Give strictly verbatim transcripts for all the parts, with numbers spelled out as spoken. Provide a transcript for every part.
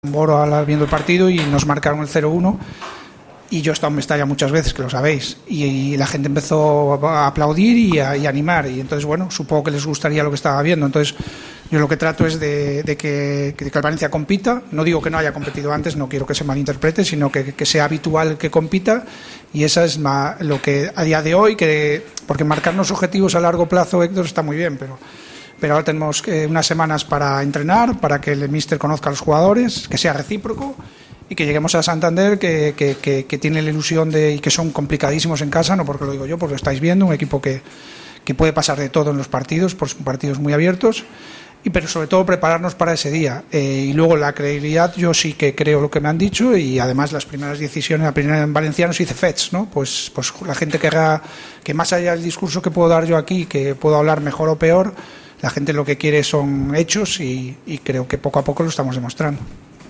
Boro viendo el partido y nos marcaron el cero uno y yo he estado en Mestalla muchas veces, que lo sabéis, y, y la gente empezó a aplaudir y a, y a animar, y entonces bueno, supongo que les gustaría lo que estaba viendo. Entonces yo lo que trato es de, de, que, de que el Valencia compita. No digo que no haya competido antes, no quiero que se malinterprete, sino que, que sea habitual que compita, y esa es ma, lo que a día de hoy, que porque marcarnos objetivos a largo plazo, Héctor, está muy bien, pero pero ahora tenemos eh, unas semanas para entrenar, para que el míster conozca a los jugadores, que sea recíproco y que lleguemos a Santander, que, que, que, que tiene la ilusión de, y que son complicadísimos en casa, no porque lo digo yo, porque lo estáis viendo, un equipo que, que puede pasar de todo en los partidos, porque son partidos muy abiertos, y pero sobre todo prepararnos para ese día. Eh, y luego la credibilidad, yo sí que creo lo que me han dicho, y además las primeras decisiones, la primera en valenciano se dice fets, ¿no? Pues, pues la gente que haga, que más allá del discurso que puedo dar yo aquí, que puedo hablar mejor o peor, la gente lo que quiere son hechos, y, y creo que poco a poco lo estamos demostrando.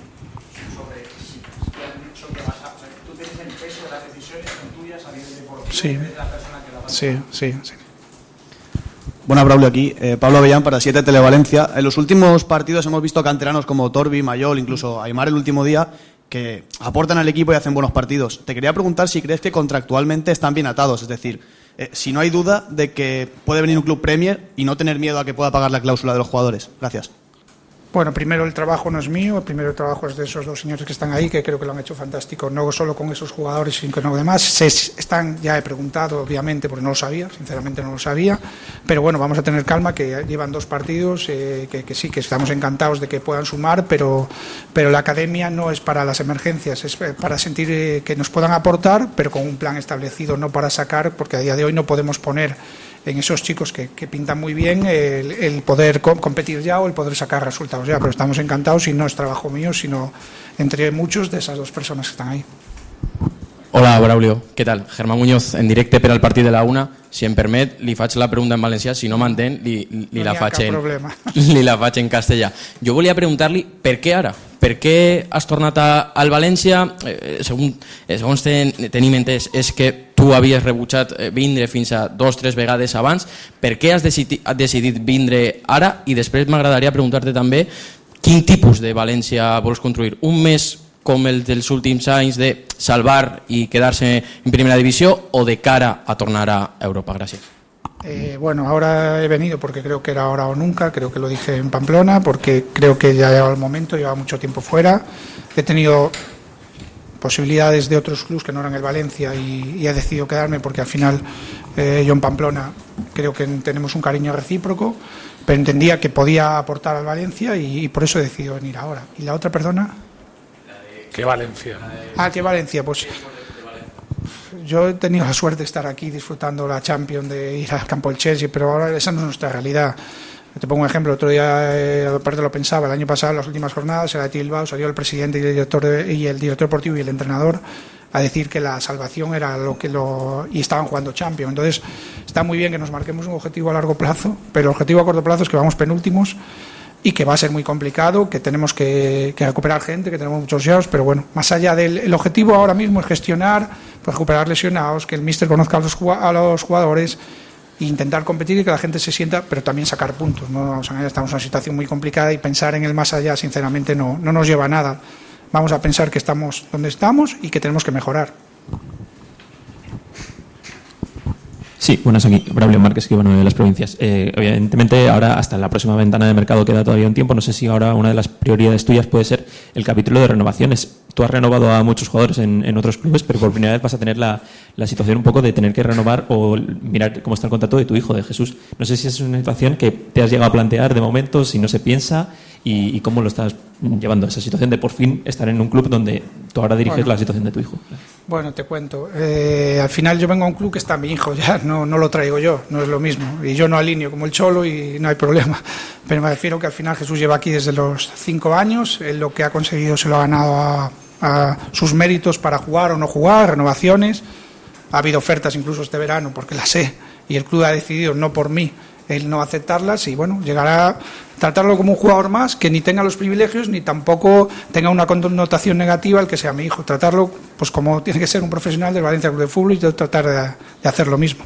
Sobre si te han dicho que vas a, o sea, tú tienes el peso de las decisiones, son tuyas a nivel deportivo, sí. eres la persona que la va a Sí, sí, sí. Bueno, Braulio aquí, eh, Pablo Avellán para siete Televalencia. En los últimos partidos hemos visto canteranos como Torbi, Mayol, incluso Aimar el último día, que aportan al equipo y hacen buenos partidos. Te quería preguntar si crees que contractualmente están bien atados, es decir, eh, si no hay duda de que puede venir un club Premier y no tener miedo a que pueda pagar la cláusula de los jugadores. Gracias. Bueno, primero el trabajo no es mío, el primero el trabajo es de esos dos señores que están ahí, que creo que lo han hecho fantástico, no solo con esos jugadores, sino con los demás. Se están, ya he preguntado, obviamente, porque no lo sabía, sinceramente no lo sabía, pero bueno, vamos a tener calma, que llevan dos partidos, eh, que, que sí, que estamos encantados de que puedan sumar, pero, pero la academia no es para las emergencias, es para sentir eh, que nos puedan aportar, pero con un plan establecido, no para sacar, porque a día de hoy no podemos poner en esos chicos que, que pintan muy bien el, el poder co competir ya o el poder sacar resultados ya, pero estamos encantados y no es trabajo mío, sino entre muchos de esas dos personas que están ahí. Hola, Braulio, què tal? Germán Muñoz, en directe per al partit de la una. Si em permet, li faig la pregunta en valencià, si no m'entén, li, li, no la faig en, li la faig en castellà. Jo volia preguntar-li per què ara? Per què has tornat a, al València? Eh, segons, eh, segons ten, tenim entès, és que tu havies rebutjat vindre fins a dos o tres vegades abans. Per què has decidit, has decidit vindre ara? I després m'agradaria preguntar-te també quin tipus de València vols construir. Un més com el dels últims anys de salvar i quedar-se en primera divisió o de cara a tornar a Europa? Gràcies. Eh, bueno, ahora he venido porque creo que era ahora o nunca, creo que lo dije en Pamplona, porque creo que ya llegaba el momento, llevaba mucho tiempo fuera, he tenido posibilidades de otros clubes que no eran el Valencia y, y he decidido quedarme porque al final eh, yo en Pamplona creo que tenemos un cariño recíproco, pero entendía que podía aportar al Valencia y, y por eso he decidido venir ahora. ¿Y la otra persona? ¿Qué Valencia? Ah, ¿qué Valencia? Pues yo he tenido la suerte de estar aquí disfrutando la Champions, de ir al campo del Chelsea, pero ahora esa no es nuestra realidad. Te pongo un ejemplo, otro día, eh, aparte lo pensaba, el año pasado, en las últimas jornadas, era de Bilbao, salió el presidente y el director de, y el director deportivo y el entrenador a decir que la salvación era lo que lo... y estaban jugando Champions. Entonces, está muy bien que nos marquemos un objetivo a largo plazo, pero el objetivo a corto plazo es que vamos penúltimos y que va a ser muy complicado, que tenemos que, que recuperar gente, que tenemos muchos lesionados, pero bueno, más allá del el objetivo ahora mismo es gestionar, pues recuperar lesionados, que el míster conozca a los, a los jugadores e intentar competir y que la gente se sienta, pero también sacar puntos, ¿no? O sea, estamos en una situación muy complicada y pensar en el más allá, sinceramente, no, no nos lleva a nada. Vamos a pensar que estamos donde estamos y que tenemos que mejorar. Sí, buenas, aquí Braulio Márquez, que bueno, de las provincias. Eh, evidentemente, ahora hasta la próxima ventana de mercado queda todavía un tiempo. No sé si ahora una de las prioridades tuyas puede ser el capítulo de renovaciones. Tú has renovado a muchos jugadores en, en otros clubes, pero por primera vez vas a tener la, la situación un poco de tener que renovar o mirar cómo está el contrato de tu hijo, de Jesús. No sé si es una situación que te has llegado a plantear de momento, si no se piensa, y, y cómo lo estás llevando, esa situación de por fin estar en un club donde tú ahora diriges bueno, la situación de tu hijo. Bueno, te cuento. Eh, al final yo vengo a un club que está mi hijo, ya no, no lo traigo yo, no es lo mismo. Y yo no alineo como el Cholo y no hay problema. Pero me refiero que al final Jesús lleva aquí desde los cinco años, él lo que ha conseguido se lo ha ganado a, a sus méritos para jugar o no jugar, renovaciones. Ha habido ofertas incluso este verano, porque las sé, y el club ha decidido, no por mí, el no aceptarlas, y bueno, llegará a tratarlo como un jugador más, que ni tenga los privilegios ni tampoco tenga una connotación negativa el que sea mi hijo, tratarlo pues como tiene que ser un profesional del Valencia Club de Fútbol y yo tratar de, de hacer lo mismo.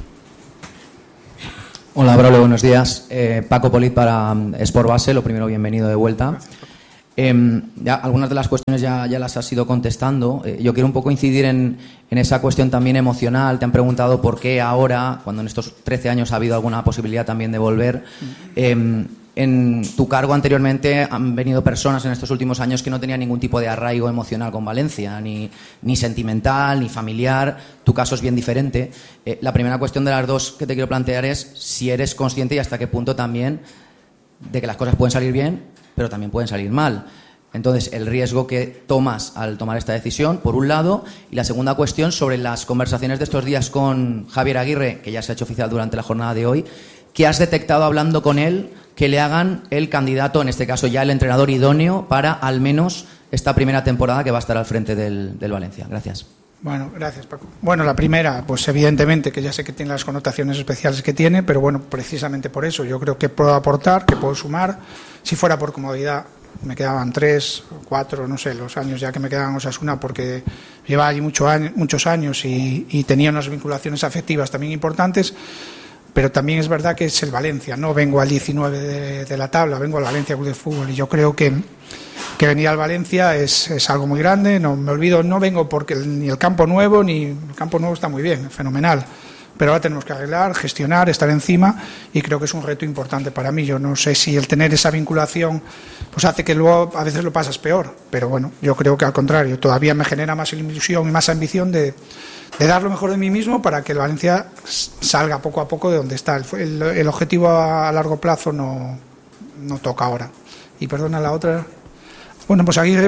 Hola, Braulio, buenos días. Eh, Paco Polit para Sport Base, lo primero, bienvenido de vuelta. Eh, ya, algunas de las cuestiones ya, ya las has ido contestando. Eh, yo quiero un poco incidir en, en esa cuestión también emocional. Te han preguntado por qué ahora, cuando en estos trece años ha habido alguna posibilidad también de volver. Eh, en tu cargo anteriormente han venido personas en estos últimos años que no tenían ningún tipo de arraigo emocional con Valencia, ni, ni sentimental, ni familiar. Tu caso es bien diferente. Eh, la primera cuestión de las dos que te quiero plantear es si eres consciente y hasta qué punto también de que las cosas pueden salir bien, pero también pueden salir mal. Entonces, el riesgo que tomas al tomar esta decisión, por un lado, y la segunda cuestión sobre las conversaciones de estos días con Javier Aguirre, que ya se ha hecho oficial durante la jornada de hoy, ¿qué has detectado hablando con él que le hagan el candidato, en este caso ya el entrenador idóneo, para al menos esta primera temporada que va a estar al frente del, del Valencia? Gracias. Bueno, gracias, Paco. Bueno, la primera, pues evidentemente que ya sé que tiene las connotaciones especiales que tiene, pero bueno, precisamente por eso yo creo que puedo aportar, que puedo sumar. Si fuera por comodidad, me quedaban tres, cuatro, no sé, los años ya que me quedaban en Osasuna, porque llevaba allí mucho año, muchos años y, y tenía unas vinculaciones afectivas también importantes, pero también es verdad que es el Valencia, no vengo al diecinueve de, de la tabla, vengo al Valencia Club de Fútbol, y yo creo que que venir al Valencia es, es algo muy grande. No me olvido, no vengo porque el, ni el campo nuevo, ni el campo nuevo está muy bien, fenomenal, pero ahora tenemos que arreglar, gestionar, estar encima, y creo que es un reto importante para mí. Yo no sé si el tener esa vinculación pues hace que luego a veces lo pasas peor, pero bueno, yo creo que al contrario, todavía me genera más ilusión y más ambición de, de dar lo mejor de mí mismo para que el Valencia salga poco a poco de donde está. El, el, el objetivo a largo plazo no, no toca ahora. Y perdona la otra. Bueno, pues Aguirre,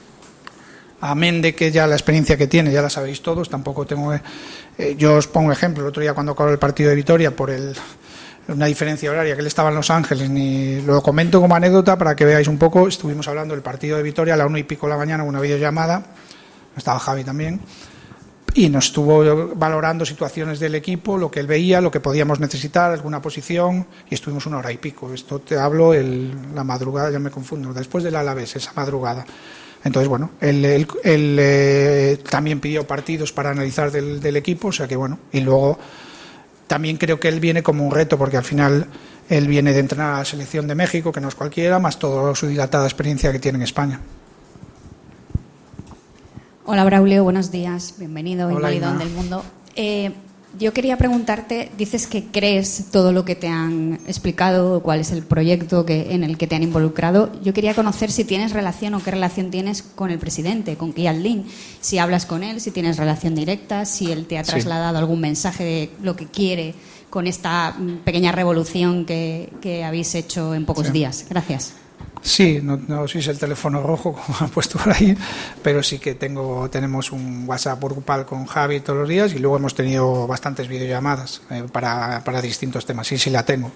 amén de que ya la experiencia que tiene, ya la sabéis todos, tampoco tengo... Eh, yo os pongo ejemplo, el otro día cuando acabó el partido de Vitoria, por el, una diferencia horaria, que él estaba en Los Ángeles, ni lo comento como anécdota para que veáis un poco. Estuvimos hablando del partido de Vitoria a la una y pico de la mañana, una videollamada, estaba Javi también, y nos estuvo valorando situaciones del equipo, lo que él veía, lo que podíamos necesitar, alguna posición, y estuvimos una hora y pico. Esto te hablo el, la madrugada, ya me confundo, después del Alavés, esa madrugada. Entonces, bueno, él, él, él eh, también pidió partidos para analizar del, del equipo, o sea que bueno, y luego también creo que él viene como un reto, porque al final él viene de entrenar a la selección de México, que no es cualquiera, más toda su dilatada experiencia que tiene en España. Hola Braulio, buenos días, bienvenido, Hola, Invalidón del Mundo. Eh, yo quería preguntarte, dices que crees todo lo que te han explicado, cuál es el proyecto que, en el que te han involucrado. Yo quería conocer si tienes relación o qué relación tienes con el presidente, con Kian Lin, si hablas con él, si tienes relación directa, si él te ha trasladado sí. algún mensaje de lo que quiere con esta pequeña revolución que, que habéis hecho en pocos sí. días. Gracias. Sí, no, no sé si es el teléfono rojo, como han puesto por ahí, pero sí que tengo tenemos un WhatsApp grupal con Javi todos los días, y luego hemos tenido bastantes videollamadas eh, para, para distintos temas. Sí, sí la tengo.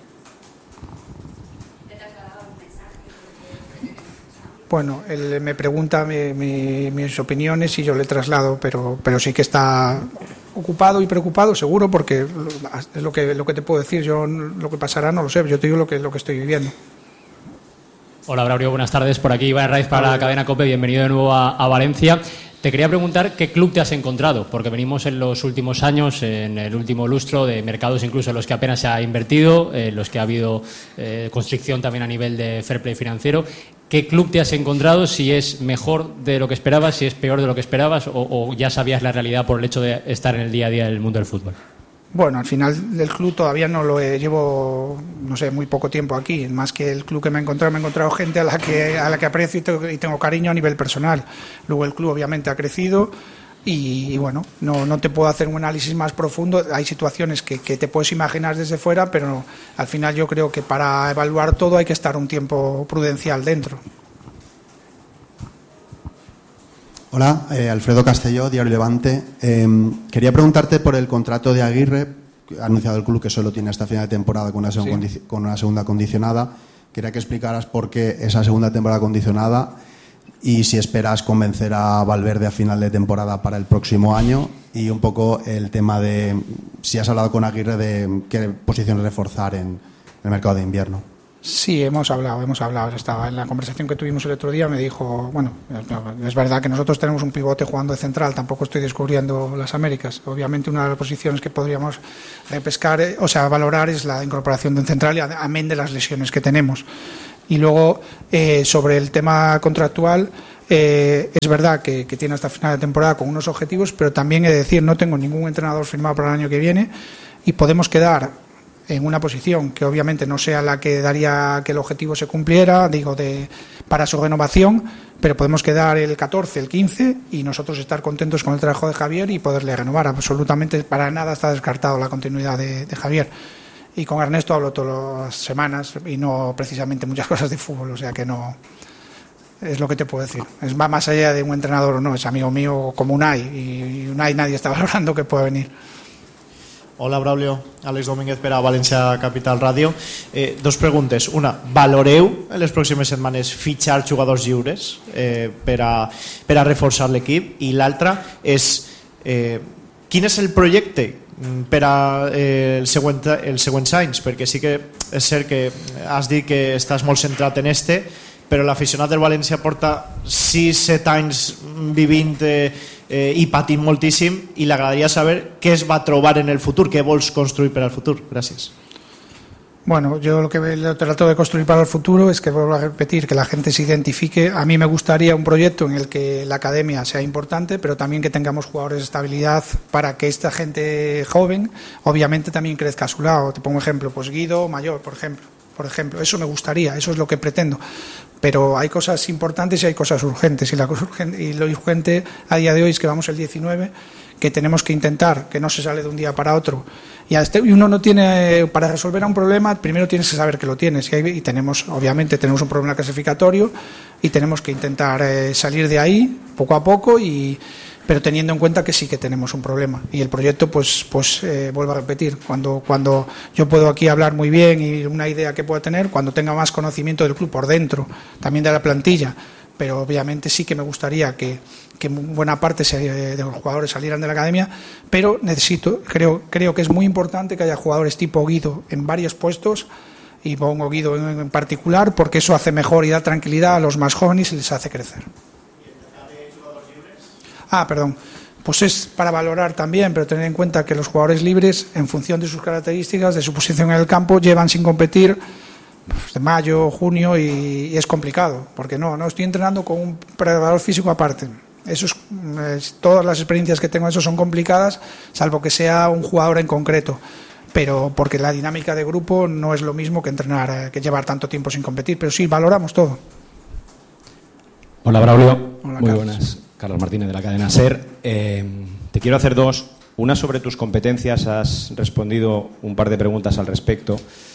Bueno, él me pregunta mi, mi, mis opiniones y yo le traslado, pero, pero sí que está ocupado y preocupado, seguro, porque es lo que, lo que te puedo decir. Yo lo que pasará no lo sé, yo te digo lo que, lo que estoy viviendo. Hola Braulio, buenas tardes. Por aquí Iván Raiz para la cadena COPE. Bienvenido de nuevo a, a Valencia. Te quería preguntar qué club te has encontrado, porque venimos en los últimos años, en el último lustro, de mercados incluso en los que apenas se ha invertido, en los que ha habido eh, constricción también a nivel de fair play financiero. ¿Qué club te has encontrado? Si es mejor de lo que esperabas, si es peor de lo que esperabas, o, o ya sabías la realidad por el hecho de estar en el día a día del mundo del fútbol. Bueno, al final del club todavía no lo he, llevo, no sé, muy poco tiempo aquí. Más que el club que me he encontrado, me he encontrado gente a la que a la que aprecio y tengo, y tengo cariño a nivel personal. Luego el club obviamente ha crecido y, y bueno, no, no te puedo hacer un análisis más profundo. Hay situaciones que, que te puedes imaginar desde fuera, pero no, al final yo creo que para evaluar todo hay que estar un tiempo prudencial dentro. Hola, eh, Alfredo Castelló, Diario Levante. Eh, quería preguntarte por el contrato de Aguirre. Ha anunciado el club que solo tiene hasta final de temporada con una, segunda, sí. con una segunda condicionada. Quería que explicaras por qué esa segunda temporada condicionada y si esperas convencer a Valverde a final de temporada para el próximo año, y un poco el tema de si has hablado con Aguirre de qué posiciones reforzar en el mercado de invierno. Sí, hemos hablado, hemos hablado. Estaba en la conversación que tuvimos el otro día, me dijo, bueno, es verdad que nosotros tenemos un pivote jugando de central, tampoco estoy descubriendo las Américas. Obviamente una de las posiciones que podríamos pescar, o sea, valorar es la incorporación de un central, y amén de las lesiones que tenemos. Y luego, eh, sobre el tema contractual, eh, es verdad que, que tiene hasta final de temporada con unos objetivos, pero también he de decir, no tengo ningún entrenador firmado para el año que viene y podemos quedar en una posición que obviamente no sea la que daría que el objetivo se cumpliera, digo, de para su renovación, pero podemos quedar el catorce, el quince y nosotros estar contentos con el trabajo de Javier y poderle renovar. Absolutamente para nada está descartado la continuidad de, de Javier. Y con Ernesto hablo todas las semanas y no precisamente muchas cosas de fútbol, o sea que no... Es lo que te puedo decir. Es va más allá de un entrenador o no, es amigo mío como Unai, y Unai nadie está valorando que puede venir. Hola, Braulio. Àlex Domínguez per a València Capital Ràdio. Eh, dos preguntes. Una, valoreu en les pròximes setmanes fitxar jugadors lliures eh, per, a, per a reforçar l'equip? I l'altra és, eh, quin és el projecte per a eh, el següent, els següents anys? Perquè sí que és cert que has dit que estàs molt centrat en este, però l'aficionat del València porta sis set anys vivint eh, eh, i patint moltíssim i li agradaria saber què es va trobar en el futur, què vols construir per al futur. Gràcies. Bueno, yo lo que lo trato de construir para el futuro es que, vuelvo a repetir, que la gente se identifique. A mí me gustaría un proyecto en el que la academia sea importante, pero también que tengamos jugadores de estabilidad para que esta gente joven, obviamente, también crezca a su lado. Te pongo un ejemplo, pues Guido Mayor, por ejemplo. Por ejemplo, eso me gustaría, eso es lo que pretendo. Pero hay cosas importantes y hay cosas urgentes. Y, la cosa urgente, y lo urgente a día de hoy es que vamos el diecinueve, que tenemos que intentar, que no se sale de un día para otro. Y, este, y uno no tiene, para resolver un problema, primero tienes que saber que lo tienes. Y, hay, y tenemos, obviamente, tenemos un problema clasificatorio y tenemos que intentar eh, salir de ahí poco a poco, y, pero teniendo en cuenta que sí que tenemos un problema. Y el proyecto, pues, pues eh, vuelvo a repetir, cuando, cuando yo puedo aquí hablar muy bien y una idea que pueda tener, cuando tenga más conocimiento del club por dentro, también de la plantilla, pero obviamente sí que me gustaría que, que buena parte de los jugadores salieran de la academia, pero necesito, creo, creo que es muy importante que haya jugadores tipo Guido en varios puestos, y pongo Guido en, en particular, porque eso hace mejor y da tranquilidad a los más jóvenes y les hace crecer. Ah, perdón. Pues es para valorar también, pero tener en cuenta que los jugadores libres, en función de sus características, de su posición en el campo, llevan sin competir pues, de mayo, junio, y, y es complicado, porque no, no estoy entrenando con un preparador físico aparte. Eso es, es, todas las experiencias que tengo eso son complicadas, salvo que sea un jugador en concreto, pero porque la dinámica de grupo no es lo mismo que entrenar, que llevar tanto tiempo sin competir, pero sí, valoramos todo. Hola, Braulio. Hola, muy Carlos. buenas. Carlos Martínez, de la cadena SER. Eh, te quiero hacer dos. Una sobre tus competencias. Has respondido un par de preguntas al respecto.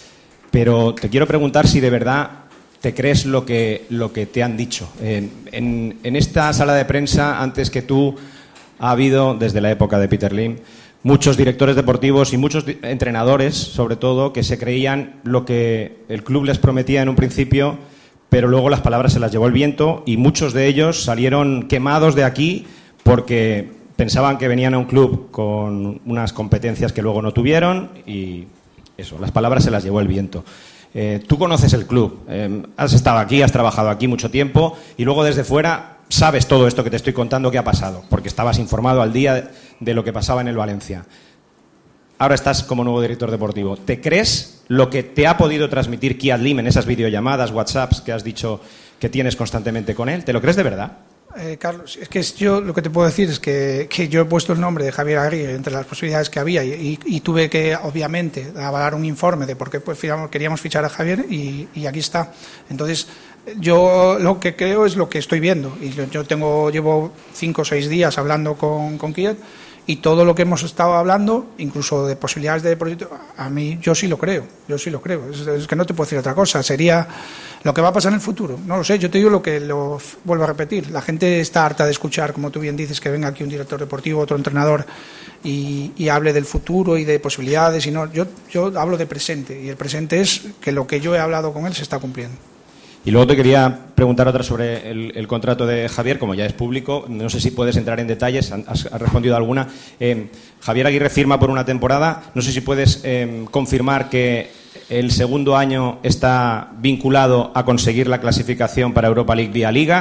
Pero te quiero preguntar si de verdad te crees lo que, lo que te han dicho. Eh, en, en esta sala de prensa, antes que tú, ha habido, desde la época de Peter Lim, muchos directores deportivos y muchos entrenadores, sobre todo, que se creían lo que el club les prometía en un principio, pero luego las palabras se las llevó el viento, y muchos de ellos salieron quemados de aquí porque pensaban que venían a un club con unas competencias que luego no tuvieron, y eso, las palabras se las llevó el viento. Eh, tú conoces el club, eh, has estado aquí, has trabajado aquí mucho tiempo, y luego desde fuera sabes todo esto que te estoy contando que ha pasado, porque estabas informado al día de lo que pasaba en el Valencia. Ahora estás como nuevo director deportivo. ¿Te crees lo que te ha podido transmitir Kiat Lim en esas videollamadas, WhatsApps que has dicho que tienes constantemente con él? ¿Te lo crees de verdad? Eh, Carlos, es que yo lo que te puedo decir es que, que yo he puesto el nombre de Javier Aguirre entre las posibilidades que había, y, y, y tuve que, obviamente, avalar un informe de por qué pues, queríamos fichar a Javier, y, y aquí está. Entonces, yo lo que creo es lo que estoy viendo, y yo, yo tengo llevo cinco o seis días hablando con, con Kiat, y todo lo que hemos estado hablando, incluso de posibilidades de proyecto, a mí yo sí lo creo, yo sí lo creo. Es, es que no te puedo decir otra cosa. Sería lo que va a pasar en el futuro. No lo sé, yo te digo lo que lo vuelvo a repetir. La gente está harta de escuchar, como tú bien dices, que venga aquí un director deportivo, otro entrenador, y, y hable del futuro y de posibilidades. Y no, yo, yo hablo de presente, y el presente es que lo que yo he hablado con él se está cumpliendo. Y luego te quería preguntar otra sobre el, el contrato de Javier, como ya es público. No sé si puedes entrar en detalles, has, has respondido a alguna. Eh, Javier Aguirre firma por una temporada. No sé si puedes eh, confirmar que el segundo año está vinculado a conseguir la clasificación para Europa League vía Liga,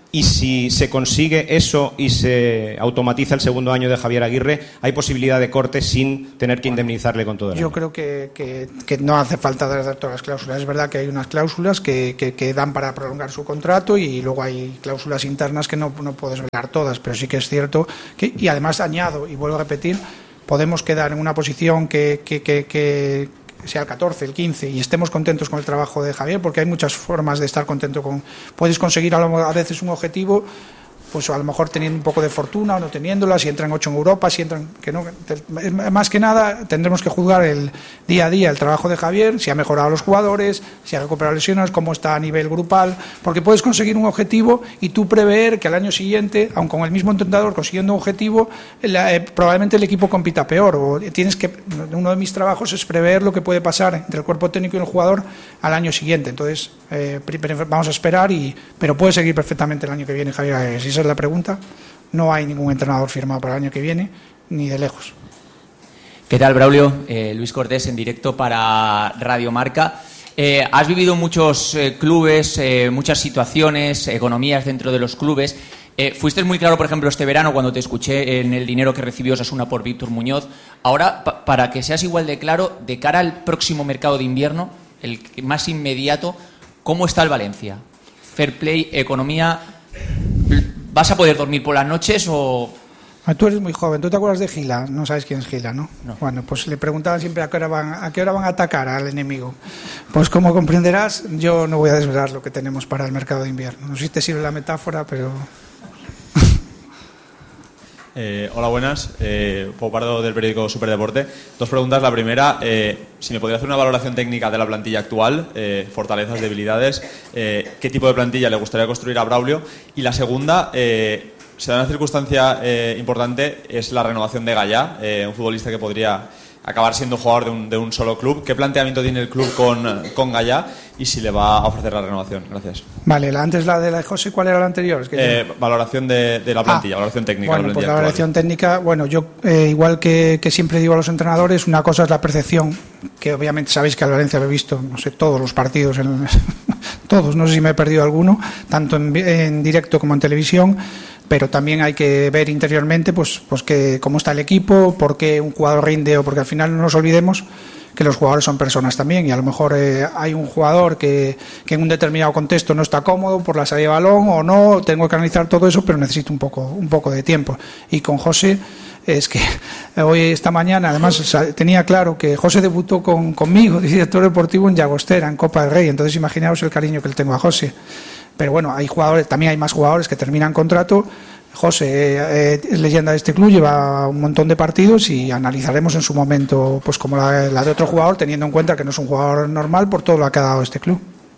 Y si se consigue eso y se automatiza el segundo año de Javier Aguirre, ¿hay posibilidad de corte sin tener que indemnizarle con todo el Yo año? creo que, que, que no hace falta dar todas las cláusulas. Es verdad que hay unas cláusulas que, que, que dan para prolongar su contrato y luego hay cláusulas internas que no, no puedes velar todas, pero sí que es cierto que, y además añado, y vuelvo a repetir, podemos quedar en una posición que, que, que, que sea el catorce, el quince, y estemos contentos con el trabajo de Javier, porque hay muchas formas de estar contento con... Puedes conseguir a, lo, a veces un objetivo, pues a lo mejor teniendo un poco de fortuna o no teniéndola, si entran ocho en Europa, si entran... que no, más que nada tendremos que juzgar el día a día el trabajo de Javier, si ha mejorado los jugadores, si ha recuperado lesiones, cómo está a nivel grupal, porque puedes conseguir un objetivo y tú prever que al año siguiente, aun con el mismo entrenador consiguiendo un objetivo, la, eh, probablemente el equipo compita peor, o tienes que... Uno de mis trabajos es prever lo que puede pasar entre el cuerpo técnico y el jugador al año siguiente, entonces eh, vamos a esperar, y pero puede seguir perfectamente el año que viene Javier. Si esa es la pregunta, no hay ningún entrenador firmado para el año que viene, ni de lejos. ¿Qué tal, Braulio? Eh, Luis Cortés en directo para Radio Marca. Eh, has vivido muchos eh, clubes, eh, muchas situaciones, economías dentro de los clubes. Eh, fuiste muy claro, por ejemplo, este verano cuando te escuché en el dinero que recibió Osasuna por Víctor Muñoz. Ahora, pa para que seas igual de claro, de cara al próximo mercado de invierno, el más inmediato, ¿cómo está el Valencia? Fair play, economía... ¿Vas a poder dormir por las noches o...? Tú eres muy joven. ¿Tú te acuerdas de Gila? No sabes quién es Gila, ¿no? No. Bueno, pues le preguntaban siempre a qué hora van, a qué hora van a atacar al enemigo. Pues como comprenderás, yo no voy a desvelar lo que tenemos para el mercado de invierno. No sé si te sirve la metáfora, pero... Eh, hola, buenas. Eh, Pau Pardo, del periódico Superdeporte. Dos preguntas. La primera, eh, si me podría hacer una valoración técnica de la plantilla actual, eh, fortalezas, debilidades, eh, qué tipo de plantilla le gustaría construir a Braulio. Y la segunda, eh, se da una circunstancia eh, importante, es la renovación de Gallá, eh, un futbolista que podría acabar siendo jugador de un, de un solo club. ¿Qué planteamiento tiene el club con, con Gallá y si le va a ofrecer la renovación? Gracias. Vale, la, antes la de la de José, ¿cuál era la anterior? Es que eh, yo... Valoración de, de la plantilla, ah, valoración técnica. Bueno, la pues la actual. valoración técnica, bueno, yo eh, igual que, que siempre digo a los entrenadores, una cosa es la percepción, que obviamente sabéis que al Valencia he visto, no sé, todos los partidos, en, todos, no sé si me he perdido alguno, tanto en, en directo como en televisión, pero también hay que ver interiormente pues, pues que cómo está el equipo, por qué un jugador rinde, o porque al final no nos olvidemos que los jugadores son personas también, y a lo mejor eh, hay un jugador que, que en un determinado contexto no está cómodo por la salida de balón o no, tengo que analizar todo eso, pero necesito un poco, un poco de tiempo. Y con José, es que hoy, esta mañana, además tenía claro que José debutó con, conmigo, director deportivo en Llagostera, en Copa del Rey, entonces imaginaos el cariño que le tengo a José. Pero bueno, hay jugadores, también hay más jugadores que terminan contrato. José eh, es leyenda de este club, lleva un montón de partidos y analizaremos en su momento, pues como la, la de otro jugador, teniendo en cuenta que no es un jugador normal por todo lo que ha dado este club.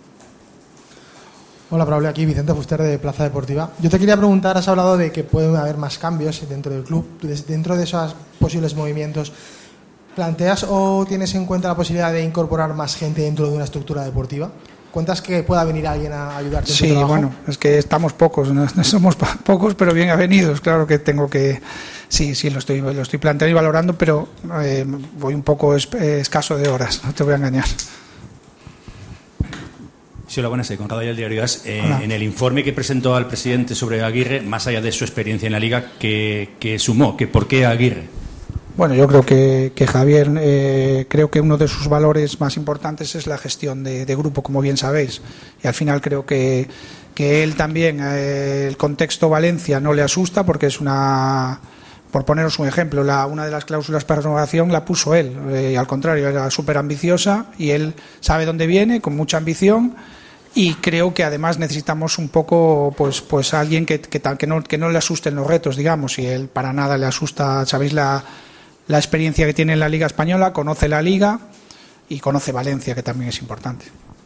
Hola, Braulio, aquí Vicente Fuster de Plaza Deportiva. Yo te quería preguntar, has hablado de que pueden haber más cambios dentro del club. Dentro de esos posibles movimientos, ¿planteas o tienes en cuenta la posibilidad de incorporar más gente dentro de una estructura deportiva? ¿Cuentas que pueda venir alguien a ayudarte en tu trabajo? Sí, bueno, es que estamos pocos, no somos pocos, pero bien avenidos. Claro que tengo que... Sí, sí, lo estoy, lo estoy planteando y valorando, pero eh, voy un poco es, eh, escaso de horas, no te voy a engañar. Sí, hola, buenas, Conrado del Diario As. Eh, en el informe que presentó al presidente sobre Aguirre, más allá de su experiencia en la Liga, ¿qué, qué sumó? ¿Qué, ¿Por qué Aguirre? Bueno, yo creo que, que Javier, eh, creo que uno de sus valores más importantes es la gestión de, de grupo, como bien sabéis. Y al final creo que, que él también, eh, el contexto Valencia no le asusta porque es una... Por poneros un ejemplo, la, una de las cláusulas para renovación la puso él. Eh, y al contrario, era súper ambiciosa y él sabe dónde viene, con mucha ambición. Y creo que además necesitamos un poco, pues, pues alguien que, que, que, no, que no le asusten los retos, digamos. Y él para nada le asusta, sabéis la... la experiencia que tiene en la Liga Española, conoce la Liga y conoce Valencia, que también es importante.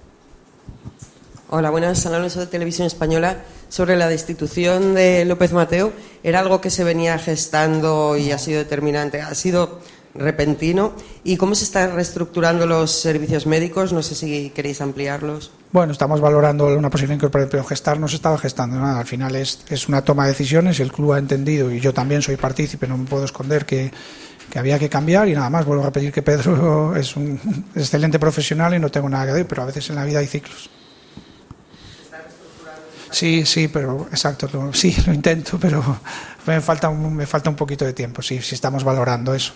Hola, buenas. Ana Alonso de Televisión Española. Sobre la destitución de López Mateo, ¿era algo que se venía gestando y ha sido determinante? ¿Ha sido repentino? ¿Y cómo se están reestructurando los servicios médicos? No sé si queréis ampliarlos. Bueno, estamos valorando una posible incorporación, pero gestar no se estaba gestando nada. Al final es, es una toma de decisiones, el club ha entendido y yo también soy partícipe, no me puedo esconder que que había que cambiar y nada más. Vuelvo a repetir que Pedro es un excelente profesional y no tengo nada que decir, pero a veces en la vida hay ciclos. Sí, sí, pero exacto, lo, sí, lo intento, pero me falta, un, me falta un poquito de tiempo, sí, sí estamos valorando eso.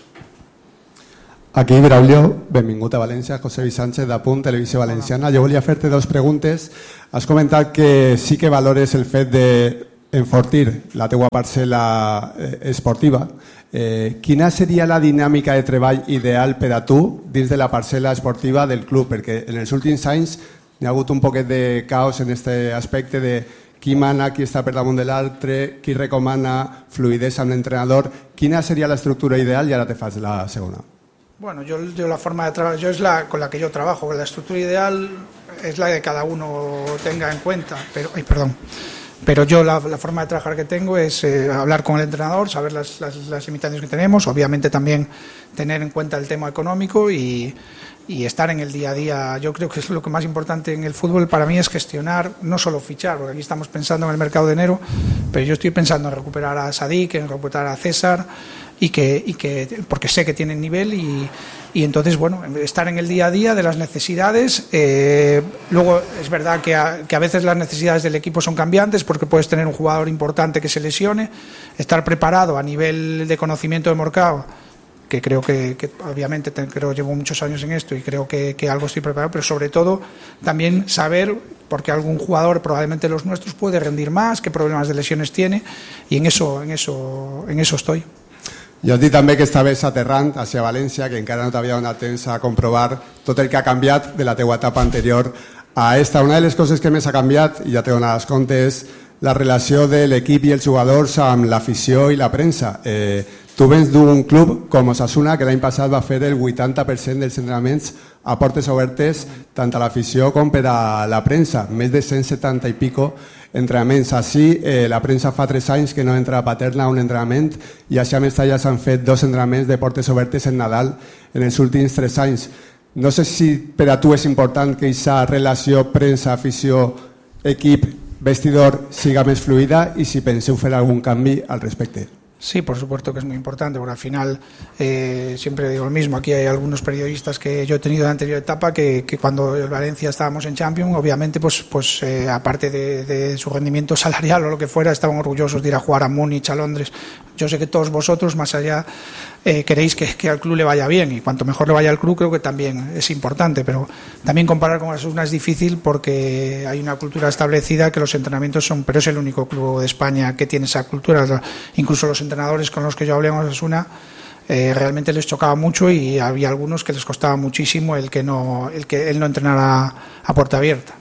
Aquí, Braulio, benvingut a València, José Luis Sánchez, de Punt, Televisió Valenciana. Jo volia fer-te dos preguntes. Has comentat que sí que valores el fet d'enfortir la teua parcel·la esportiva. Eh, quina seria la dinàmica de treball ideal per a tu dins de la parcel·la esportiva del club? Perquè en els últims anys hi ha hagut un poquet de caos en aquest aspecte de qui mana, qui està per damunt de l'altre, qui recomana, fluidesa amb l'entrenador. Quina seria l'estructura ideal? I ara te fas la segona. Bueno, yo, yo la forma de trabajar, yo es la con la que yo trabajo, la estructura ideal es la que cada uno tenga en cuenta, pero, ay, perdón, pero yo la, la forma de trabajar que tengo es eh, hablar con el entrenador, saber las, las, las limitaciones que tenemos, obviamente también tener en cuenta el tema económico y, y estar en el día a día. Yo creo que es lo que más importante en el fútbol para mí es gestionar, no solo fichar, porque aquí estamos pensando en el mercado de enero, pero yo estoy pensando en recuperar a Sadik, en recuperar a César, y que, y que porque sé que tienen nivel y, y entonces, bueno, estar en el día a día de las necesidades. Eh, luego es verdad que a, que a veces las necesidades del equipo son cambiantes porque puedes tener un jugador importante que se lesione, estar preparado a nivel de conocimiento de mercado, que creo que, que obviamente te, creo llevo muchos años en esto y creo que, que algo estoy preparado, pero sobre todo también saber, porque algún jugador, probablemente los nuestros, puede rendir más, qué problemas de lesiones tiene, y en eso, en eso, en eso estoy. Jo has dit també que estaves aterrant hacia València, que encara no t'havia donat temps a comprovar tot el que ha canviat de la teua etapa anterior a esta. Una de les coses que més ha canviat, i ja te donaràs compte, és la relació de l'equip i els jugadors amb l'afició i la premsa. Eh, tu vens d'un club com Osasuna, que l'any passat va fer el vuitanta per cent dels entrenaments a portes obertes tant a l'afició com per a la premsa, més de cent setanta i pico entrenaments. Així, eh, la premsa fa tres anys que no entra a Paterna a un entrenament i així a Mestalla s'han fet dos entrenaments de portes obertes en Nadal en els últims tres anys. No sé si per a tu és important que aquesta relació premsa, afició, equip, vestidor siga més fluida y si penseu fer algún canvi al respecte. Sí, por supuesto que es muy importante, porque al final eh, siempre digo lo mismo. Aquí hay algunos periodistas que yo he tenido en la anterior etapa que, que cuando en Valencia estábamos en Champions, obviamente, pues, pues eh, aparte de, de su rendimiento salarial o lo que fuera, estaban orgullosos de ir a jugar a Múnich, a Londres. Yo sé que todos vosotros, más allá, eh, queréis que, que al club le vaya bien, y cuanto mejor le vaya al club, creo que también es importante, pero también comparar con Osasuna es difícil porque hay una cultura establecida que los entrenamientos son, pero es el único club de España que tiene esa cultura. Incluso los entrenadores con los que yo hablé en Osasuna eh, realmente les chocaba mucho y había algunos que les costaba muchísimo el que no el que él no entrenara a puerta abierta,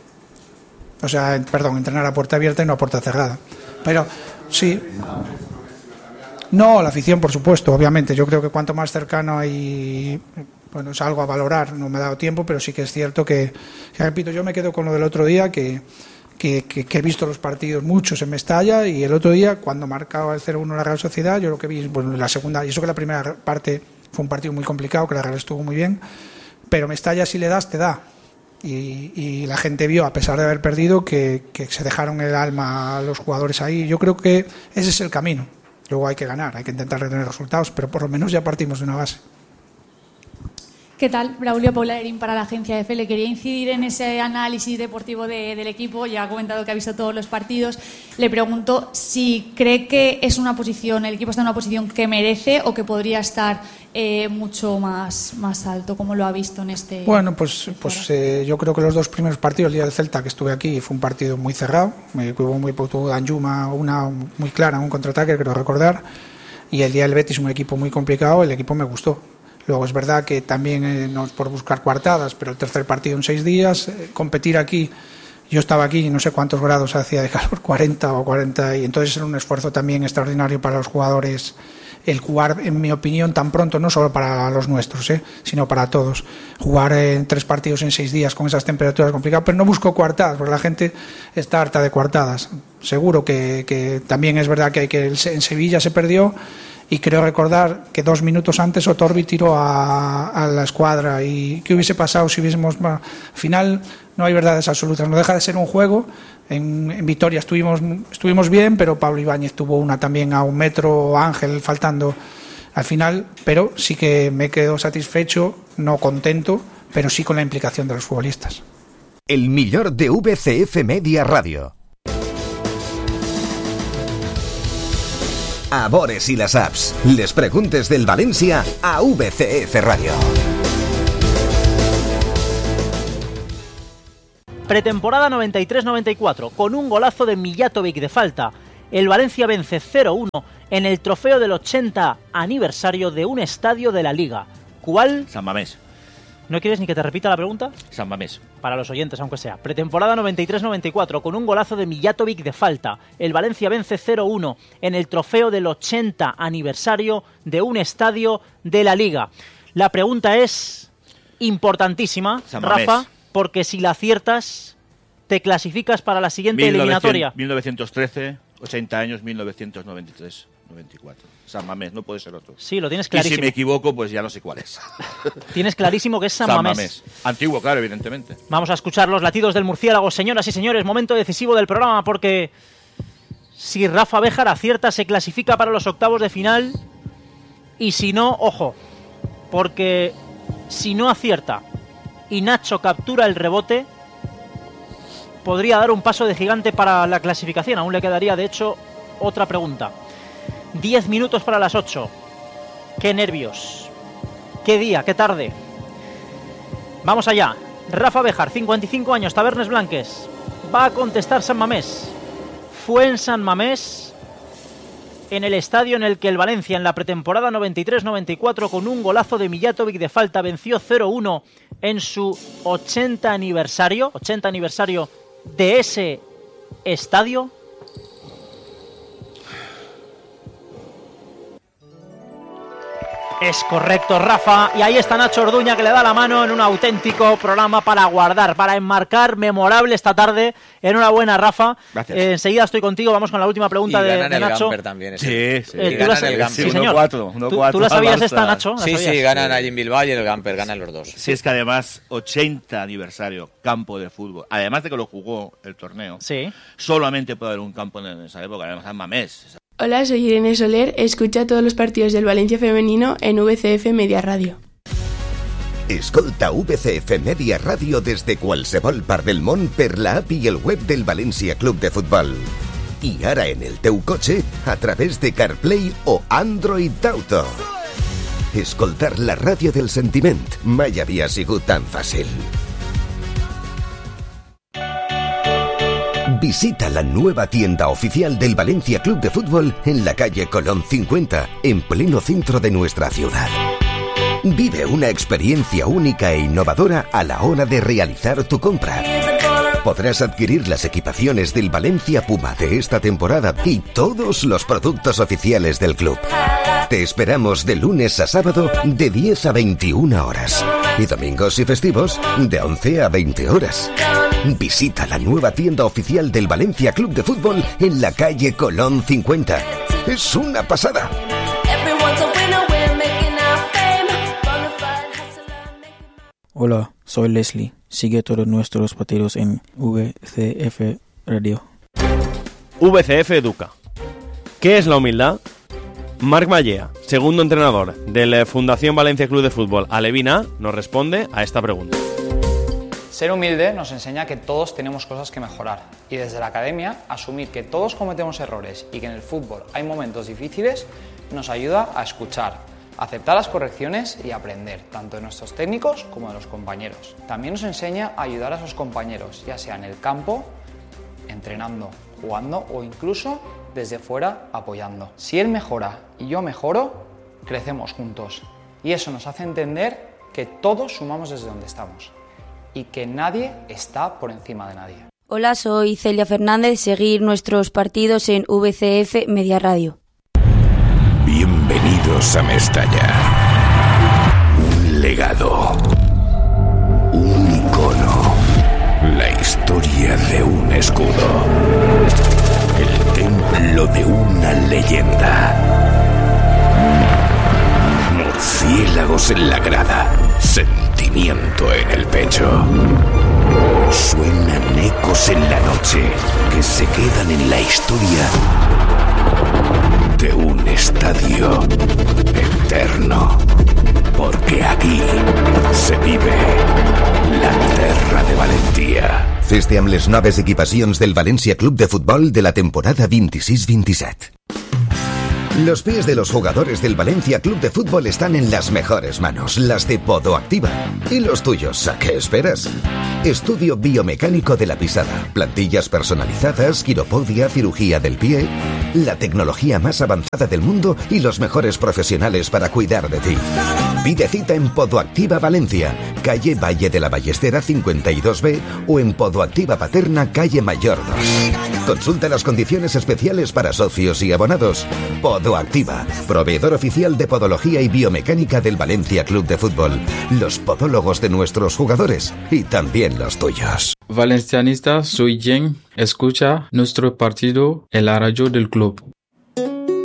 o sea, perdón, entrenar a puerta abierta y no a puerta cerrada. Pero sí, no, la afición, por supuesto, obviamente. Yo creo que cuanto más cercano hay, bueno, es algo a valorar. No me ha dado tiempo, pero sí que es cierto que, que repito, yo me quedo con lo del otro día, que Que, que, que he visto los partidos muchos en Mestalla, y el otro día cuando marcaba el cero uno la Real Sociedad, yo lo que vi, bueno, la segunda, y eso que la primera parte fue un partido muy complicado, que la Real estuvo muy bien, pero Mestalla, si le das, te da, y, y la gente vio, a pesar de haber perdido, que, que se dejaron el alma a los jugadores ahí. Yo creo que ese es el camino. Luego hay que ganar, hay que intentar retener resultados, pero por lo menos ya partimos de una base. ¿Qué tal? Braulio, Paula Erín para la agencia F. Le quería incidir en ese análisis deportivo de, del equipo. Ya ha comentado que ha visto todos los partidos. Le pregunto si cree que es una posición, el equipo está en una posición que merece o que podría estar eh, mucho más, más alto, como lo ha visto en este. Bueno, pues, pues eh, yo creo que los dos primeros partidos, el día del Celta que estuve aquí, fue un partido muy cerrado. Me hubo muy poco Danjuma, una muy clara, un contraataque, creo recordar. Y el día del Betis, un equipo muy complicado, el equipo me gustó. Luego es verdad que también eh, no es por buscar coartadas, pero el tercer partido en seis días, eh, competir aquí, yo estaba aquí y no sé cuántos grados hacía de calor, cuarenta o cuarenta, y entonces era un esfuerzo también extraordinario para los jugadores el jugar, en mi opinión, tan pronto, no solo para los nuestros, eh, sino para todos. Jugar en tres partidos en seis días con esas temperaturas complicadas, pero no busco coartadas, porque la gente está harta de coartadas. Seguro que, que también es verdad que, hay que en Sevilla se perdió. Y creo recordar que dos minutos antes Otorbi tiró a, a la escuadra. ¿Y qué hubiese pasado si hubiésemos...? Bueno, al final no hay verdades absolutas, no deja de ser un juego. En, en Vitoria estuvimos, estuvimos bien, pero Pablo Ibáñez tuvo una también a un metro, Ángel faltando al final, pero sí que me quedo satisfecho, no contento, pero sí con la implicación de los futbolistas. El millor de V C F Media Radio. a Bores i les Apps. Les preguntes del València a V C F Radio. Pretemporada noventa y tres noventa y cuatro, con un golazo de Mijatovic de falta. El Valencia vence cero uno en el trofeo del ochenta aniversario de un estadio de la Liga. ¿Cuál? San Mamés. ¿No quieres ni que te repita la pregunta? San Mamés. Para los oyentes, aunque sea. Pretemporada noventa y tres noventa y cuatro, con un golazo de Mijatovic de falta. El Valencia vence cero uno en el trofeo del ochenta aniversario de un estadio de la Liga. La pregunta es importantísima, San Mamés. Rafa, porque si la aciertas, te clasificas para la siguiente eliminatoria. mil novecientos trece, ochenta años, mil novecientos noventa y tres noventa y cuatro. San Mamés, no puede ser otro. Sí, lo tienes clarísimo. Y si me equivoco, pues ya no sé cuál es. Tienes clarísimo que es San, San Mamés. Mamés. Antiguo, claro, evidentemente. Vamos a escuchar los latidos del murciélago, señoras y señores. Momento decisivo del programa, porque si Rafa Béjar acierta, se clasifica para los octavos de final. Y si no, ojo, porque si no acierta y Nacho captura el rebote, podría dar un paso de gigante para la clasificación. Aún le quedaría, de hecho, otra pregunta. Diez minutos para las ocho. Qué nervios. Qué día, qué tarde. Vamos allá. Rafa Béjar, cincuenta y cinco años, Tabernes Blanques. Va a contestar San Mamés. Fue en San Mamés, en el estadio en el que el Valencia en la pretemporada noventa y tres noventa y cuatro, con un golazo de Mijatovic de falta, venció cero uno en su ochenta aniversario, ochenta aniversario de ese estadio. Es correcto, Rafa, y ahí está Nacho Orduña, que le da la mano en un auténtico programa para guardar, para enmarcar, memorable esta tarde. Enhorabuena, Rafa. Gracias. Eh, enseguida estoy contigo, vamos con la última pregunta y de, ganan de el Nacho. Gamper también. Sí, sí. Eh, y tú ganan la- el Gamper. sí, señor. uno cuatro, uno ¿Tú, cuatro tú la sabías al esta, Barça. Nacho? ¿La Sí, sabías? sí, ganan allí en Bilbao y el Gamper, ganan los dos. Sí, es que además, ochenta aniversario, campo de fútbol. Además de que lo jugó el torneo. Sí. Solamente puede haber un campo en esa época, además San Mamés. Hola, soy Irene Soler. Escucha todos los partidos del Valencia femenino en V C F Media Radio. Escolta V C F Media Ràdio des de qualsevol part del món per la app i el web del València Club de Futbol. I ara en el teu cotxe a través de CarPlay o Android Auto. Escoltar la ràdio del sentiment mai havia sigut tan fàcil. Visita la nueva tienda oficial del Valencia Club de Fútbol en la calle Colón cincuenta, en pleno centro de nuestra ciudad. Vive una experiencia única e innovadora a la hora de realizar tu compra. Podrás adquirir las equipaciones del Valencia Puma de esta temporada y todos los productos oficiales del club. Te esperamos de lunes a sábado de diez a veintiuna horas y domingos y festivos de once a veinte horas. Visita la nueva tienda oficial del Valencia Club de Fútbol en la calle Colón cincuenta. Es una pasada. Hola, soy Leslie. Sigue todos nuestros partidos en V C F Radio. V C F Educa. ¿Qué es la humildad? Marc Mallea, segundo entrenador de la Fundación Valencia Club de Fútbol Alevina, nos responde a esta pregunta. Ser humilde nos enseña que todos tenemos cosas que mejorar y desde la academia asumir que todos cometemos errores y que en el fútbol hay momentos difíciles nos ayuda a escuchar, aceptar las correcciones y aprender, tanto de nuestros técnicos como de los compañeros. También nos enseña a ayudar a sus compañeros, ya sea en el campo, entrenando, jugando o incluso desde fuera apoyando. Si él mejora y yo mejoro, crecemos juntos. Y eso nos hace entender que todos sumamos desde donde estamos y que nadie está por encima de nadie. Hola, soy Celia Fernández. Seguir nuestros partidos en V C F Media Radio. Bienvenidos a Mestalla. Un legado. Un icono. La historia de un escudo. El templo de una leyenda. Murciélagos en la grada. Sentimiento en el pecho. Suenan ecos en la noche que se quedan en la historia de un estadio eterno, porque aquí se vive la terra de Valentia. Fes-te amb les noves equipacions del València Club de Futbol de la temporada vint-i-sis vint-i-set. Los pies de los jugadores del Valencia Club de Fútbol están en las mejores manos, las de Podoactiva. ¿Y los tuyos? ¿A qué esperas? Estudio biomecánico de la pisada, plantillas personalizadas, quiropodia, cirugía del pie, la tecnología más avanzada del mundo y los mejores profesionales para cuidar de ti. Pide cita en Podoactiva Valencia, calle Valle de la Ballestera cincuenta y dos B o en Podoactiva Paterna, calle Mayor dos. Consulta las condiciones especiales para socios y abonados. Podoactiva, proveedor oficial de podología y biomecánica del Valencia Club de Fútbol. Los podólogos de nuestros jugadores y también los tuyos. Valencianista, soy Jen. Escucha nuestro partido en la radio del club.